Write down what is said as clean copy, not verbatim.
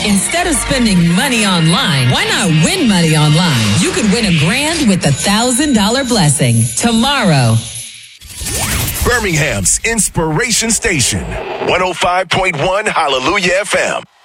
Instead of spending money online, why not win money online? You could win $1,000 with the $1,000 blessing tomorrow. Birmingham's Inspiration Station, 105.1 Hallelujah FM.